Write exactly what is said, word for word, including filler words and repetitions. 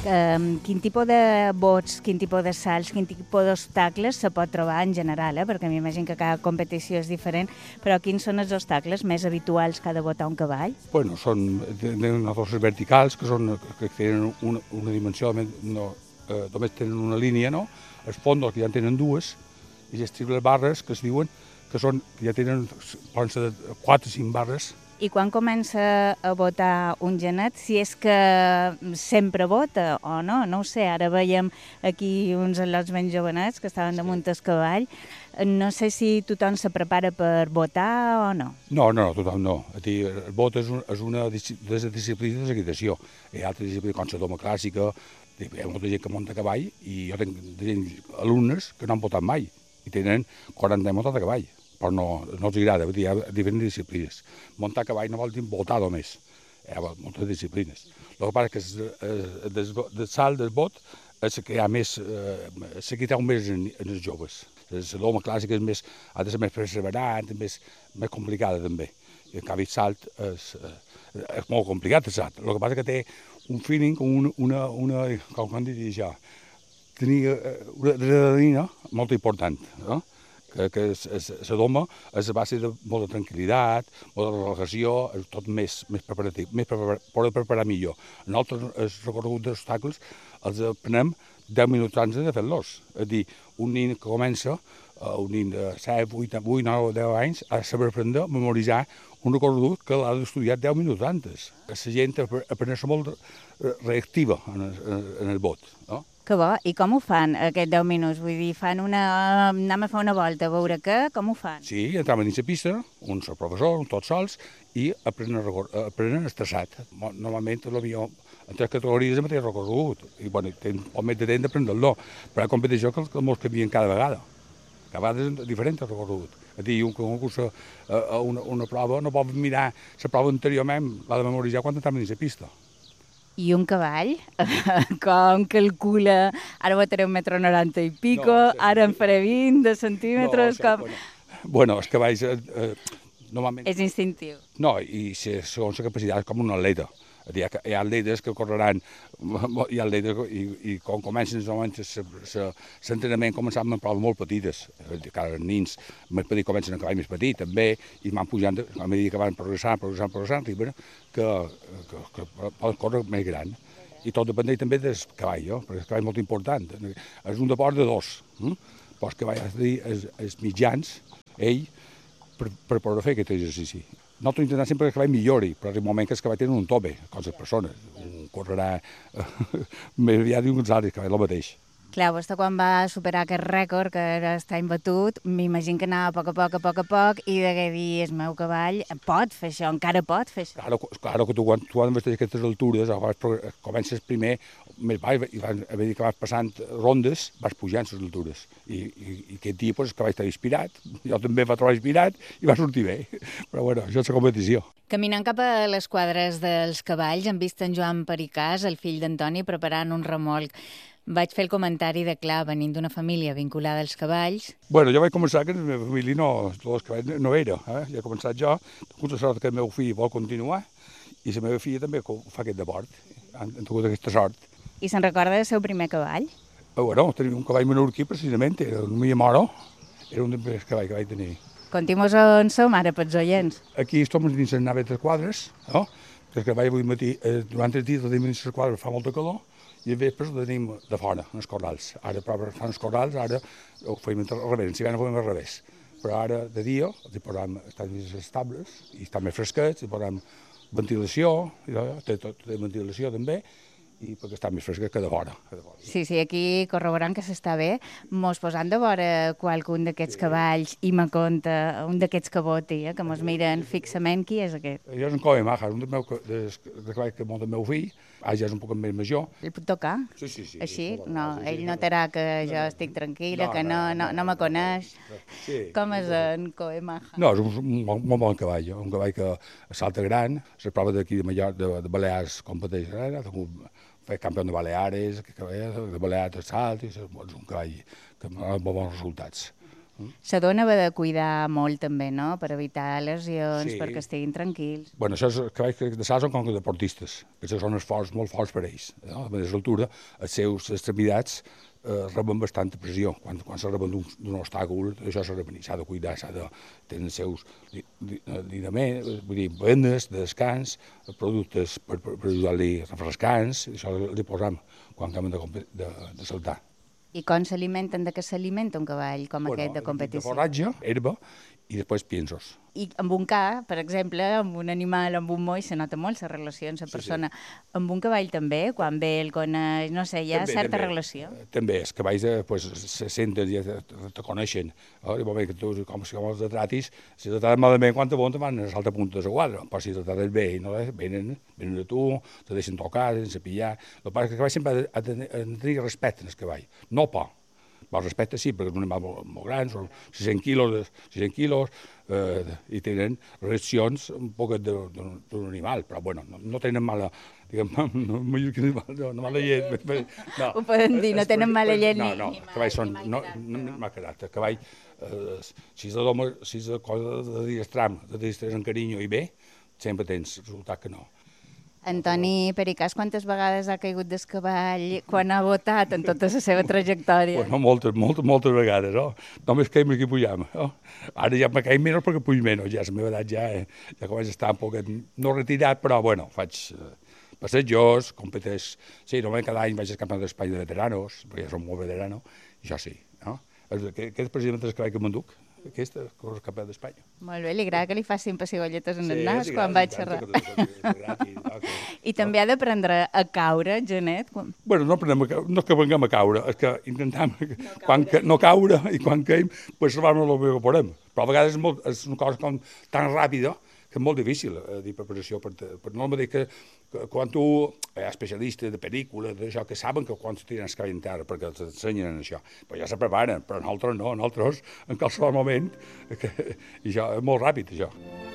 eh, quin tipus de bots, quin tipus de salts, quin tipus d'obstacles se pot trobar en general, eh? Perquè m'imagino que cada competició és diferent, però quins són els obstacles més habituals que ha de botar un cavall? Bueno, són tenen unes rosses verticals que, són, que tenen una, una dimensió, no, eh, només tenen una línia, no? Els fondos que ja en tenen dues, i les triples barres que es diuen que, són, que ja tenen poden ser quatre o cinc barres. I quan comença a votar un genet, si és que sempre vota o no, no ho sé, ara veiem aquí uns al·lots ben jovenets que estaven damunt el cavall, no sé si tothom se prepara per votar o no. No, no, tothom no. El vot és, un, és una de les disciplines d'equitació. Hi ha altres disciplines com la doma clàssica, hi ha molta gent que munta a cavall i jo tinc gent, alumnes que no han votat mai i tenen quaranta anys muntat a cavall, però no, no els agrada, hi ha diferents disciplines. Muntar a cavall no vol dir votar només, hi ha moltes disciplines. El que passa és que el, el salt del vot és que hi ha més, eh, s'equiteu més en, en els joves. La doma clàssica és més, ha de ser més perseverant, més, més complicada també. I en canvi el salt és, és molt complicat el salt. El que passa és que té un feeling, una, una, una com han dit això, tenia una adrenalina molt important, no? Que, que la doma és a base de molta tranquil·litat, molta relajació, és tot més, més preparatiu, més preparar, poder preparar millor. Nosaltres, el recorregut d'obstacles, els aprenem deu minuts abans de fer-los. És a dir, un nen que comença, un nen de set, vuit, nou, deu anys, ha de saber aprendre a memoritzar un recorregut que l'ha d'estudiar deu minuts abans. La gent aprèn-se molt reactiva en el, en el vot, no? Que bo. I com ho fan, aquests deu minuts? Vull dir, fan una... anem a fer una volta, a veure què? Com ho fan? Sí, entrem dins la pista, un sol professor, un tots sols, i aprenen, aprenen estressat. Normalment, potser en tres categories el mateix recorregut, i bueno, tenen poc més de temps d'aprendre-lo, però hi ha competició que, que molts canvien cada vegada. Cada vegada és diferent el recorregut. És a dir, un que cursa una, una prova no pot mirar la prova anteriorment, l'ha de memoritzar quan entrem dins la pista. I un cavall, com calcula, ara botaré un metro noranta i pico, no, sí, ara en faré vint de centímetres, no, com... Bueno, bueno, els cavalls eh, eh, normalment... És instintiu. No, i segons la capacitat és com un atleta. Hi ha, hi ha atletes que correran, hi ha atletes i, i quan comencen l'entrenament començaven amb proves molt petites. Cada nins més petits comencen a cavall més petit també i van pujant, a mesura que van progressant, progressant, progressant, arriben que, que, que poden córrer més gran. I tot depèn també del cavall, eh? Perquè el cavall és molt important. És un deport de dos. Eh? Però el cavall, és a dir, els, els mitjans, ell, per, per poder fer aquest exercici. Nosaltres intentem sempre que el cavall millori, però arriba un moment que el cavall tenen un tope, com les persones. Un correrà més aviat d'un altre, el cavall el mateix. Clar, vostè quan va superar aquest rècord, que era estar imbatut, m'imagino que anava a poc a poc, a poc a poc, i degué dir, el meu cavall pot fer això, encara pot fer això. Claro, claro que tu quan, tu quan vesteix aquestes altures, comences primer més baix, i vas, a mesura que vas passant rondes, vas pujant les altures. I, i, i aquest dia pues, el cavall està inspirat, jo també va trobar inspirat i va sortir bé. Però bueno, això és la competició. Caminant cap a les quadres dels cavalls, hem vist en Joan Pericàs, el fill d'Antoni, preparant un remolc. Vaig fer el comentari de, clar, venint d'una família vinculada als cavalls... Bueno, jo vaig començar que la meva família no, els cavalls no era. Eh? Ja he començat jo, tinc la sort que el meu fill vol continuar i la meva filla també fa aquest deport. Han, han tingut aquesta sort. I se'n recorda del seu primer cavall? Eh, bueno, tenia un cavall menorquí, precisament, era un Miyamoro, era un dels primers cavalls que vaig tenir. Contim-nos on som ara, pels oients. Aquí estem dins les naves de quadres, no? El cavall avui matí, eh, durant els dies, tenim dins les quadres, fa molta calor, i a vespres ho tenim de fora, en els corrals. Ara prova fan els corrals, ara ho feim al revés, si no ho fem al revés. Però ara, de dia, els hi posem, estan dins les tables, i estan més fresquets, hi posem ventilació, i té, tot, té ventilació també, i perquè està més fresca que de vora. Sí, sí, aquí corroborant que s'està bé, mos posant de vora qualcun d'aquests cavalls i me conta un d'aquests que voti, eh, que mos miren fixament, qui és aquest? Jo és un Kobe Maja, un dels cavalls que munta el meu fill, ah, ja és un poc més major. El puc tocar? Sí, sí, sí. Així? No, ell notarà que jo estic tranquil·la, que no, no, no me coneix. Com és en Kobe Maja? No, és un molt bon cavall, un cavall que salta gran, les proves d'aquí de Mallorca, de Balears competeix, ha tingut fer campió de Baleares, de Balears de salt, és un cavall que ha molt bons resultats. La dona va de cuidar molt també, no?, per evitar lesions, Sí. perquè estiguin tranquils. Bueno, això és, que vaig de sals són com que deportistes, que això són esforços molt forts per ells. No? A més altura, les seves extremitats eh, reben bastanta pressió. Quan, quan se reben d'un obstàcul, això s'ha de, s'ha de cuidar, s'ha de tenir els seus linaments, vull dir, benes de descans, productes per, per, per ajudar-li refrescants, això li posam quan acaben de, de, de saltar. I com s'alimenten? De què s'alimenta un cavall com Bueno, aquest de competició? De forratge, herba i després piensos. I amb un ca, per exemple, amb un animal, amb un moll, se nota molt la relació amb la persona. Sí, sí. Amb un cavall també, quan ve el coneix, no sé, hi ha també, certa també, relació. També, els cavalls eh, pues, se senten i te, te coneixen. Eh? I moment que tu, com, com els tratis, si te traten malament, quan te volen, te van a l'altra punta de la quadra. Però si te traten bé, no, venen, venen a tu, te deixen tocar, te deixen pillar. El que passa és que el cavall sempre ha de, ha de tenir respecte en el cavall, no por. El respecte sí, perquè és un animal molt, molt gran, són sis-cents quilos, sis-cents quilos eh, i tenen reaccions un poc d'un animal, però bueno, no, no tenen mala, diguem, no, no, no mala llet. No, ho poden dir, no tenen mala llet no, ni, no, ni mal, cavalls són, ni no, no, no, mal caràcter. Cavall, eh, si és de doma, si és de cosa de diestram, de distrés en carinyo i bé, sempre tens resultat que no. Antoni Pericàs, quantes vegades ha caigut del cavall quan ha votat en tota la seva trajectòria? Bueno, moltes, moltes, moltes vegades, no? Només caiem aquí pujam, no? Ara ja me caim menys perquè puig menys, ja la meva edat ja, eh, ja comença a estar un poquet, no retirat, però bueno, faig eh, passejos, competeix, sí, normalment cada any vaig al campionat d'Espanya de veteranos, perquè ja som molt veterano, i això sí, no? Aquest és precisament el cavall que m'enduc, aquest és el campionat d'Espanya. Molt bé, li agrada que li facin pessigolletes en el nas quan vaig xerrar. I també ha d'aprendre a caure, Janet? Quan... Bueno, no, aprenem a, no és que venguem a caure, és que intentem no quan caure, no caure i quan caiem, pues salvar-nos el que podem. Però a vegades és, molt, és una cosa com tan ràpida que és molt difícil eh, dir preparació. Per, per no em dir que, que quan tu hi ha especialistes de pel·lícules, d'això, que saben que quan tiren el cavall en terra perquè els ensenyen això, però ja se preparen, però nosaltres no, nosaltres en qualsevol moment, que, i això és molt ràpid, això.